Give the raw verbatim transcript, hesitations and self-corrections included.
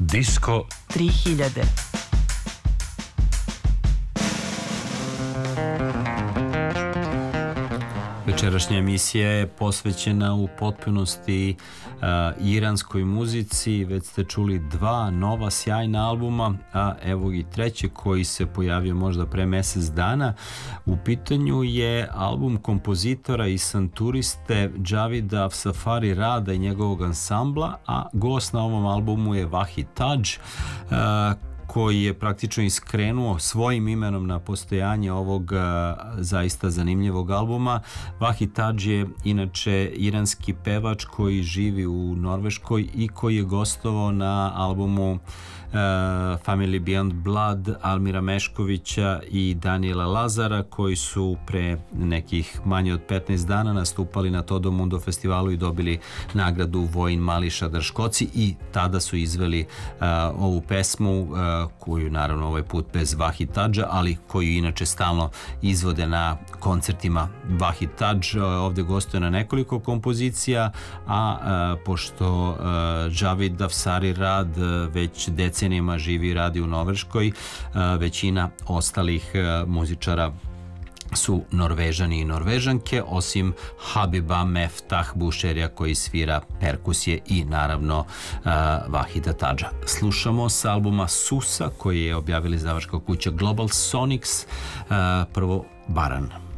Disko tri hiljade. Večerašnja emisija je posvećena u potpunosti uh, iranskoj muzici. Već ste čuli dva nova sjajna albuma, a evo i treći koji se pojavio možda pre mesec dana. U pitanju je album kompozitora i santuriste Javida Safari Rada i njegovog ansambla, a gost na ovom albumu je Vahid Tadž, uh, koji je praktično iskrenuo svojim imenom na postojanje ovog a, zaista zanimljivog albuma. Vahid Tadž je inače iranski pevač koji živi u Norveškoj i koji je gostovao na albumu Uh, Family Beyond Blood Almira Meškovića i Daniela Lazara, koji su pre nekih manje od petnaest dana nastupali na Todo Mundo festivalu i dobili nagradu Vojin Mališa Drškoci, i tada su izveli uh, ovu pesmu, uh, koju naravno ovaj put bez Vahid Tadža, ali koju inače stalno izvode na koncertima. Vahid Tadž uh, ovde gostuje na nekoliko kompozicija, a uh, pošto uh, Javid Afsari Rad uh, već decenijama živi i radi u Norveškoj, većina ostalih muzičara su Norvežani i Norvežanke, osim Habiba Meftah Bušerija koji svira perkusije i naravno uh, Vahida Tadža. Slušamo s albuma Susa koji je objavila izdavačka kuća Global Sonics, uh, prvo Baran.